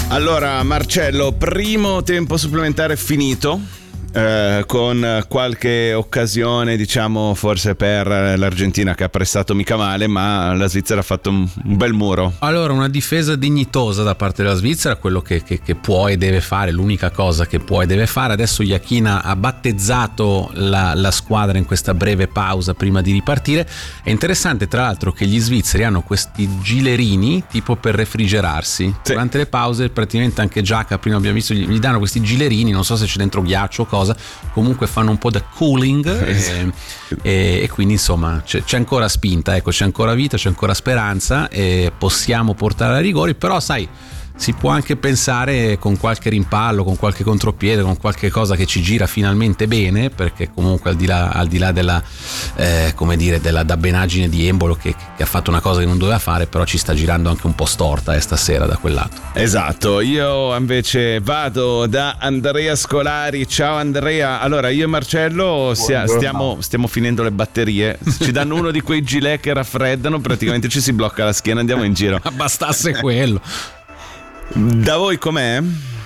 Allora Marcello, primo tempo supplementare finito, con qualche occasione, diciamo, forse per l'Argentina che ha pressato mica male, ma la Svizzera ha fatto un bel muro. Allora, una difesa dignitosa da parte della Svizzera, quello che può e deve fare, l'unica cosa che può e deve fare. Adesso Iachini ha battezzato la squadra in questa breve pausa prima di ripartire. È interessante tra l'altro che gli svizzeri hanno questi gilerini tipo per refrigerarsi. Sì. Durante le pause praticamente anche Giacca, prima abbiamo visto, gli danno questi gilerini, non so se c'è dentro ghiaccio o cosa, comunque fanno un po' da cooling e quindi insomma c'è ancora spinta, ecco, c'è ancora vita, c'è ancora speranza e possiamo portare a rigori, però sai, si può anche pensare con qualche rimpallo, con qualche contropiede, con qualche cosa che ci gira finalmente bene, perché comunque al di là della come dire, della dabbenaggine di Embolo che ha fatto una cosa che non doveva fare, però ci sta girando anche un po' storta stasera da quel lato. Esatto, io invece vado da Andrea Scolari. Ciao Andrea. Allora io e Marcello stiamo finendo le batterie, ci danno uno di quei gilet che raffreddano, praticamente ci si blocca la schiena, andiamo in giro. Bastasse quello. Da voi com'è?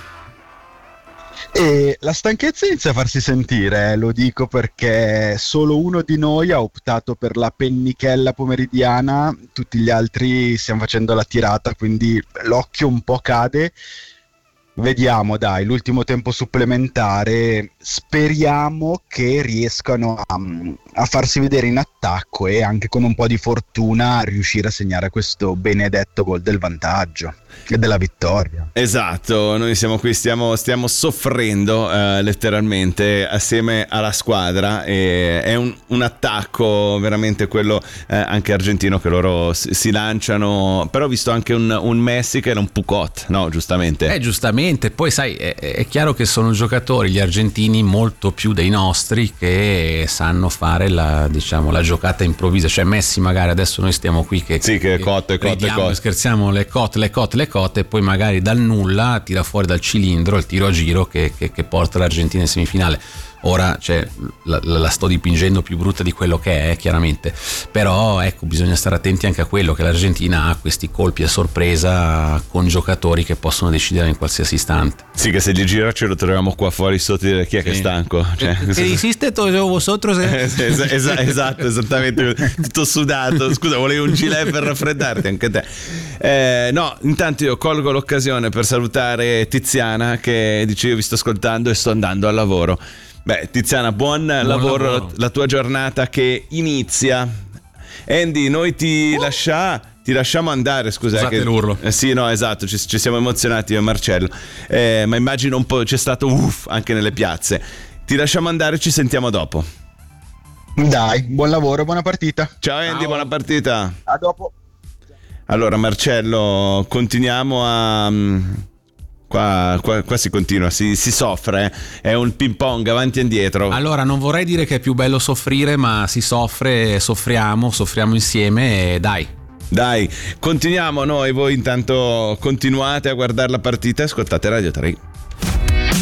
E la stanchezza inizia a farsi sentire, lo dico perché solo uno di noi ha optato per la pennichella pomeridiana, tutti gli altri stiamo facendo la tirata, quindi l'occhio un po' cade. Vediamo, dai, l'ultimo tempo supplementare, speriamo che riescano a farsi vedere in attacco e anche con un po' di fortuna riuscire a segnare questo benedetto gol del vantaggio e della vittoria. Esatto, noi siamo qui, stiamo soffrendo letteralmente assieme alla squadra, e è un attacco veramente quello anche argentino, che loro si lanciano, però ho visto anche un Messi che era un Pucot, no, giustamente. Giustamente, poi sai, è chiaro che sono giocatori gli argentini molto più dei nostri, che sanno fare la giocata improvvisa, cioè Messi magari adesso noi stiamo qui che cotte, scherziamo, le cotte, e poi magari dal nulla tira fuori dal cilindro il tiro a giro che porta l'Argentina in semifinale. Ora la sto dipingendo più brutta di quello che è, chiaramente, però ecco, bisogna stare attenti anche a quello, che l'Argentina ha questi colpi a sorpresa con giocatori che possono decidere in qualsiasi istante. Sì, che se gli gira ce lo troviamo qua fuori sotto, dire chi è che è stanco, cioè, che insiste vosotros esatto, esattamente, tutto sudato. Scusa, volevi un gilet per raffreddarti anche te? No, intanto io colgo l'occasione per salutare Tiziana, che dice: io vi sto ascoltando e sto andando al lavoro. Beh, Tiziana, buon lavoro, la tua giornata che inizia. Andy, noi ti lasciamo andare, scusate l'urlo. Sì, no, esatto, ci siamo emozionati io e Marcello, ma immagino un po' c'è stato anche nelle piazze. Ti lasciamo andare, ci sentiamo dopo. Dai, buon lavoro, buona partita. Ciao Andy, ciao. Buona partita. A dopo. Allora Marcello, continuiamo a... Qua si continua, si soffre, è un ping pong avanti e indietro. Allora, non vorrei dire che è più bello soffrire, ma si soffre, soffriamo insieme e dai, continuiamo noi, voi intanto continuate a guardare la partita e ascoltate Radio 3.